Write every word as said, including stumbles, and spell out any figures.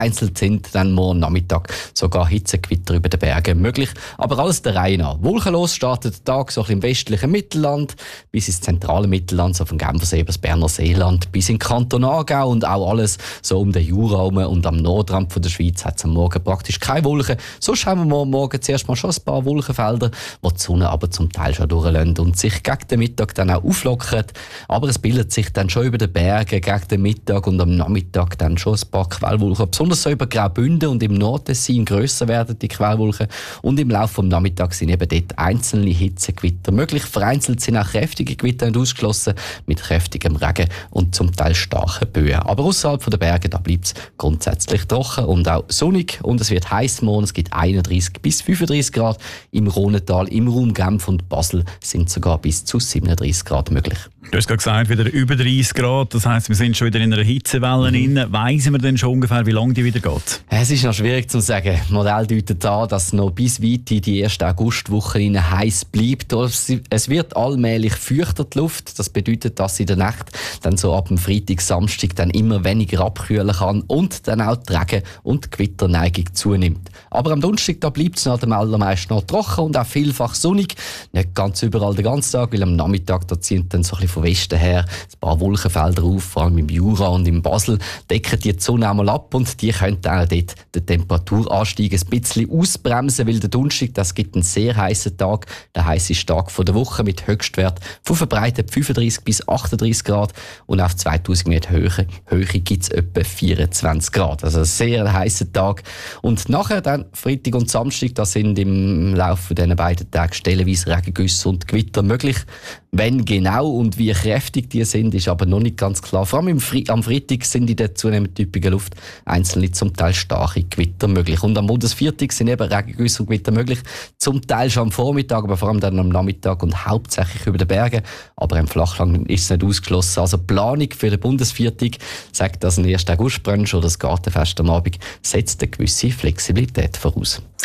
vereinzelt sind dann morgen Nachmittag sogar Hitzegewitter über den Bergen möglich. Aber alles der Reihe nach. Wolkenlos startet der Tag so im westlichen Mittelland bis ins zentrale Mittelland, so vom Genfersee über das Berner Seeland bis in Kanton Aargau und auch alles so um den Jura herum und am Nordrand von der Schweiz hat es am Morgen praktisch keine Wolken. So schauen wir morgen zuerst mal schon ein paar Wolkenfelder, wo die Sonne aber zum Teil schon durchlöhnt und sich gegen den Mittag dann auch auflockert. Aber es bildet sich dann schon über den Bergen gegen den Mittag und am Nachmittag dann schon ein paar Quellwolken. Besonders so über Graubünden und im Nordtessin grösser werden die Quellwolken und im Laufe des Nachmittags sind eben dort einzelne Hitzegewitter möglich. Vereinzelt sind auch kräftige Gewitter nicht ausgeschlossen mit kräftigem Regen und zum Teil starken Böen. Aber außerhalb der Berge da bleibt es grundsätzlich trocken und auch sonnig und es wird heiß morgen. Es gibt einunddreißig bis fünfunddreißig Grad im Rhonental, im Raum Genf und Basel sind sogar bis zu siebenunddreißig Grad möglich. Du hast gerade gesagt, wieder über dreißig Grad, das heisst, wir sind schon wieder in einer Hitzewelle mhm. drin. Weissen wir denn schon ungefähr, wie lange die wieder geht? Es ist noch schwierig zu sagen. Das Modell deutet an, dass noch bis weit in die erste Augustwoche heiß bleibt. Es wird allmählich feuchter die Luft. Das bedeutet, dass in der Nacht dann so ab dem Freitag, Samstag dann immer weniger abkühlen kann und dann auch die Regen- und die Gewitterneigung zunimmt. Aber am Donnerstag da bleibt es noch am allermeisten noch trocken und auch vielfach sonnig. Nicht ganz überall den ganzen Tag, weil am Nachmittag da zieht dann so ein bisschen von Westen her ein paar Wolkenfelder auf, vor allem im Jura und im Basel, decken die Sonne einmal ab und die könnten auch dort den Temperaturanstieg ein bisschen ausbremsen, weil der Donnerstag, das gibt einen sehr heißen Tag, der heißeste Tag der Woche mit Höchstwert von verbreitet fünfunddreißig bis achtunddreißig Grad und auf zweitausend Meter Höhe, Höhe gibt es etwa vierundzwanzig Grad. Also ein sehr heißer Tag. Und nachher dann Freitag und Samstag, da sind im Laufe dieser beiden Tage stellenweise Regengüsse und Gewitter möglich. Wenn genau und wie kräftig die sind, ist aber noch nicht ganz klar. Vor allem im Fre- am Freitag sind in der zunehmend üppigen Luft einzelne zum Teil starke Gewitter möglich. Und am Bundesviertag sind eben Regengüsse und Gewitter möglich. Zum Teil schon am Vormittag, aber vor allem dann am Nachmittag und hauptsächlich über den Bergen. Aber im Flachland ist es nicht ausgeschlossen. Also die Planung für den Bundesviertag sagt, dass ein erster August-Brunch oder das Gartenfest am Abend setzt eine gewisse Flexibilität voraus.